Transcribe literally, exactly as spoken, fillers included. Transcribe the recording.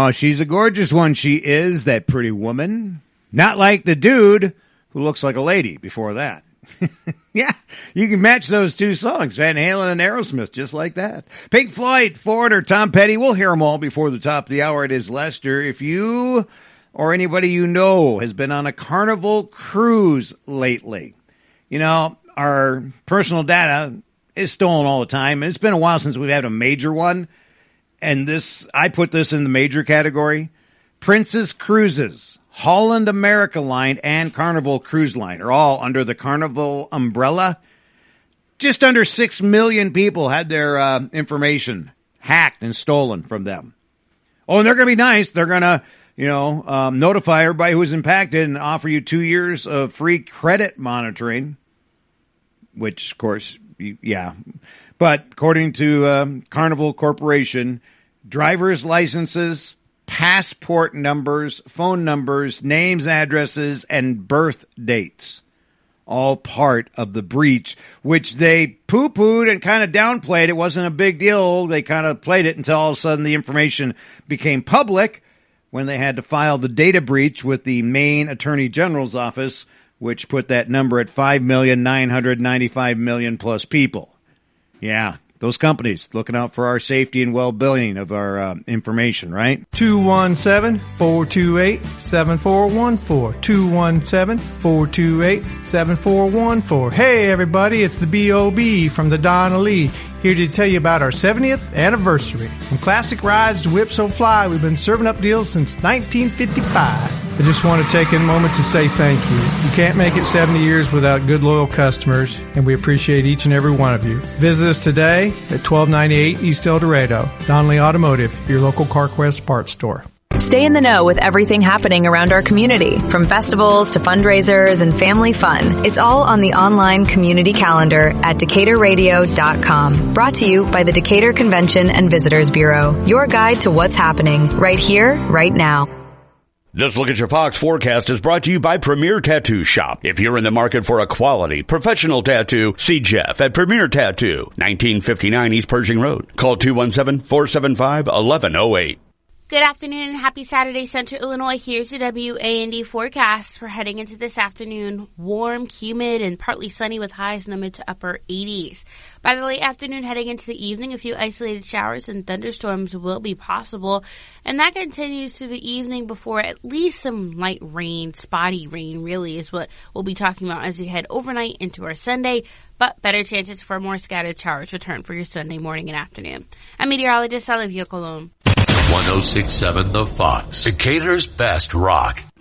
Oh, she's a gorgeous one. She is, that pretty woman. Not like the dude who looks like a lady before that. Yeah, you can match those two songs, Van Halen and Aerosmith, just like that. Pink Floyd, Foreigner, Tom Petty. We'll hear them all before the top of the hour. It is Lester. If you or anybody you know has been on a Carnival cruise lately, you know, our personal data is stolen all the time. It's been a while since we've had a major one. And this, I put this in the major category. Princess Cruises, Holland America Line, and Carnival Cruise Line are all under the Carnival umbrella. Just under six million people had their uh, information hacked and stolen from them. Oh, and they're going to be nice. They're going to, you know, um, notify everybody who's impacted and offer you two years of free credit monitoring, which, of course, you, yeah. But according to um, Carnival Corporation, driver's licenses, passport numbers, phone numbers, names, addresses, and birth dates, all part of the breach, which they poo-pooed and kind of downplayed. It wasn't a big deal. They kind of played it until all of a sudden the information became public when they had to file the data breach with the Maine Attorney General's office, which put that number at five million nine hundred ninety-five million plus people. Yeah. Those companies looking out for our safety and well-being of our uh, information, right? two one seven, four two eight, seven four one four. two one seven, four two eight, seven four one four. Hey, everybody, it's the B O B from the Donna Lee, here to tell you about our seventieth anniversary. From classic rides to Whip So Fly, we've been serving up deals since nineteen fifty-five. I just want to take a moment to say thank you. You can't make it seventy years without good, loyal customers, and we appreciate each and every one of you. Visit us today at twelve ninety-eight East El Dorado. Donnelly Automotive, your local CarQuest parts store. Stay in the know with everything happening around our community, from festivals to fundraisers and family fun. It's all on the online community calendar at Decatur Radio dot com. Brought to you by the Decatur Convention and Visitors Bureau. Your guide to what's happening right here, right now. This Look at Your Fox forecast is brought to you by Premier Tattoo Shop. If you're in the market for a quality, professional tattoo, see Jeff at Premier Tattoo, nineteen fifty-nine East Pershing Road. Call two one seven, four seven five, one one zero eight. Good afternoon and happy Saturday, Central Illinois. Here's the W A N D forecast. We're heading into this afternoon. Warm, humid, and partly sunny with highs in the mid to upper eighties. By the late afternoon, heading into the evening, a few isolated showers and thunderstorms will be possible. And that continues through the evening before at least some light rain, spotty rain really is what we'll be talking about as we head overnight into our Sunday. But better chances for more scattered showers return for your Sunday morning and afternoon. I'm meteorologist Olivia Colon. one oh six point seven The Fox, Decatur's best rock.